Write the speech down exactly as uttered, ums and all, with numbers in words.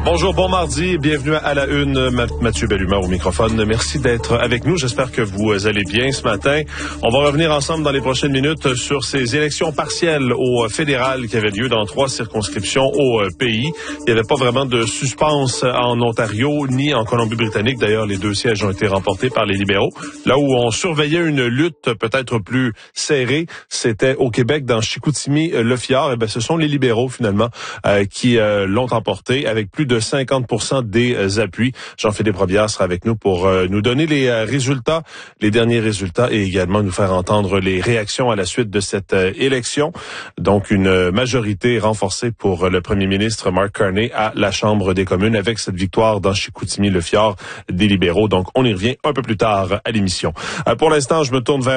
Bonjour, bon mardi, bienvenue à la une. Mathieu Bellumeur au microphone. Merci d'être avec nous. J'espère que vous allez bien ce matin. On va revenir ensemble dans les prochaines minutes sur ces élections partielles au fédéral qui avaient lieu dans trois circonscriptions au pays. Il n'y avait pas vraiment de suspense en Ontario ni en Colombie-Britannique. D'ailleurs, les deux sièges ont été remportés par les libéraux. Là où on surveillait une lutte peut-être plus serrée, c'était au Québec, dans Chicoutimi-Le Fjord. Eh bien, ce sont les libéraux, finalement, euh, qui euh, l'ont emporté avec plus de cinquante pour cent des appuis. Jean-Philippe Robillard sera avec nous pour euh, nous donner les euh, résultats, les derniers résultats et également nous faire entendre les réactions à la suite de cette euh, élection. Donc, une majorité renforcée pour le premier ministre Mark Carney à la Chambre des communes avec cette victoire dans Chicoutimi-Le Fjord des libéraux. Donc, on y revient un peu plus tard à l'émission. Euh, pour l'instant, je me tourne vers